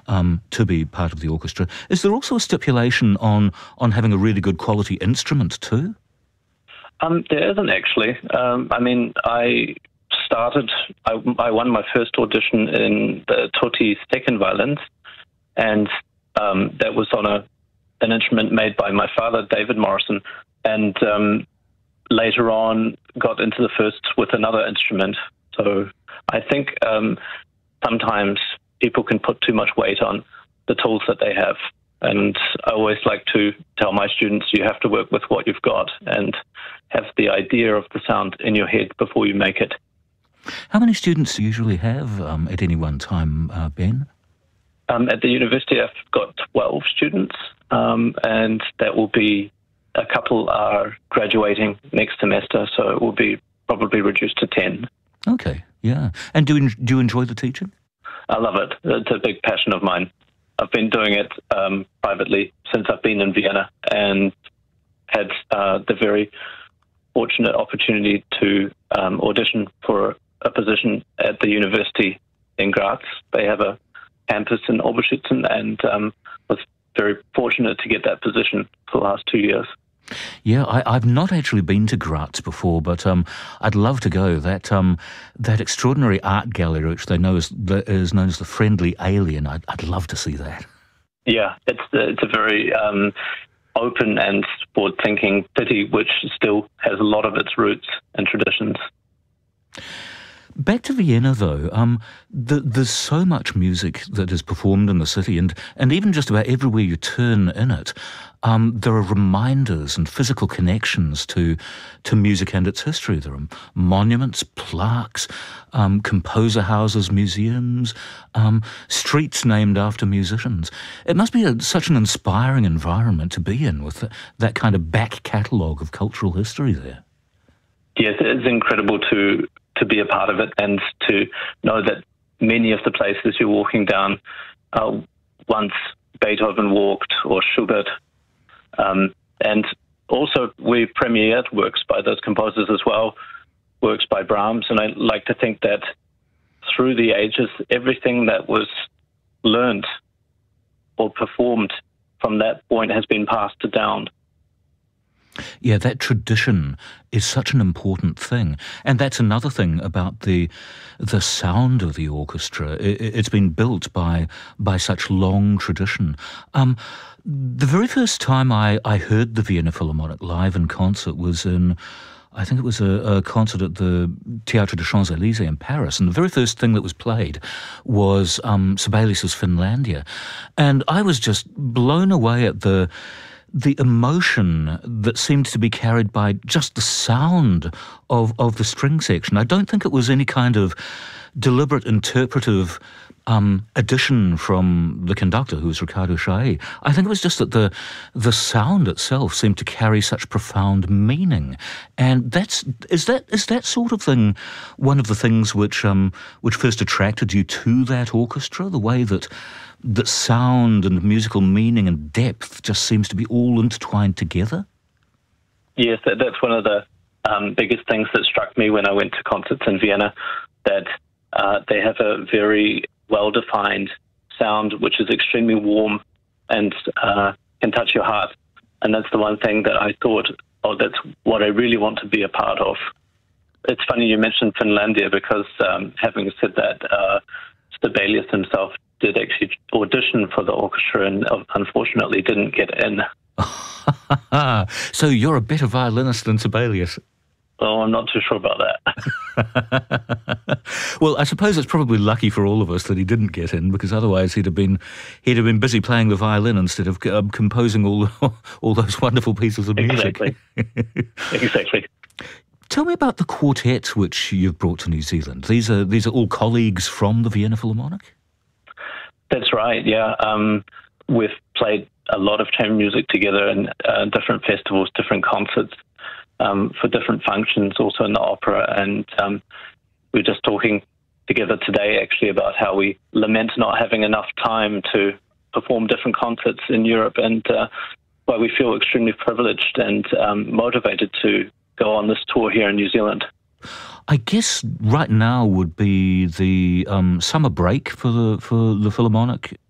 to be part of the orchestra. Is there also a stipulation on having a really good quality instrument too? There isn't actually. I won my first audition in the Tutti second violins, and that was on an instrument made by my father, David Morrison, and later on got into the first with another instrument. So I think sometimes people can put too much weight on the tools that they have. And I always like to tell my students, you have to work with what you've got and have the idea of the sound in your head before you make it. How many students do you usually have at any one time, Ben? At the university, I've got 12 students, and that will be, a couple are graduating next semester, so it will be probably reduced to 10. Okay, yeah. And do you enjoy the teaching? I love it. It's a big passion of mine. I've been doing it privately since I've been in Vienna, and had the very fortunate opportunity to audition for a position at the university in Graz. They have a campus in Oberschützen, and was very fortunate to get that position for the last 2 years. Yeah, I've not actually been to Graz before, but I'd love to go. That extraordinary art gallery, which they know is known as the Friendly Alien, I'd love to see that. Yeah, it's a very open and forward-thinking city, which still has a lot of its roots and traditions. Back to Vienna, though, there's so much music that is performed in the city, and even just about everywhere you turn in it, there are reminders and physical connections to music and its history. There are monuments, plaques, composer houses, museums, streets named after musicians. It must be such an inspiring environment to be in, with that kind of back catalogue of cultural history there. Yes, it is incredible to be a part of it, and to know that many of the places you're walking down once Beethoven walked, or Schubert, and also we premiered works by those composers as well, works by Brahms, and I like to think that through the ages, everything that was learned or performed from that point has been passed down. Yeah, that tradition is such an important thing. And that's another thing about the sound of the orchestra. It's been built by such long tradition. The very first time I heard the Vienna Philharmonic live in concert was in, I think it was a concert at the Théâtre des Champs-Élysées in Paris, and the very first thing that was played was Sibelius's Finlandia. And I was just blown away at the emotion that seemed to be carried by just the sound of the string section. I don't think it was any kind of deliberate interpretive addition from the conductor, who was Riccardo Chailly. I think it was just that the sound itself seemed to carry such profound meaning. And is that sort of thing one of the things which first attracted you to that orchestra, the way that sound and musical meaning and depth just seems to be all intertwined together? Yes, that's one of the biggest things that struck me when I went to concerts in Vienna, that they have a very well-defined sound which is extremely warm and can touch your heart. And that's the one thing that I thought, that's what I really want to be a part of. It's funny you mentioned Finlandia, because having said that, Sibelius himself did actually audition for the orchestra and unfortunately didn't get in. So you're a better violinist than Sibelius? Oh, I'm not too sure about that. Well, I suppose it's probably lucky for all of us that he didn't get in, because otherwise he'd have been busy playing the violin instead of composing all those wonderful pieces of music. Exactly. Tell me about the quartet which you've brought to New Zealand. These are all colleagues from the Vienna Philharmonic? That's right, yeah. We've played a lot of chamber music together in different festivals, different concerts, for different functions, also in the opera. And we were just talking together today, actually, about how we lament not having enough time to perform different concerts in Europe, and why we feel extremely privileged and motivated to go on this tour here in New Zealand. I guess right now would be the summer break for the Philharmonic.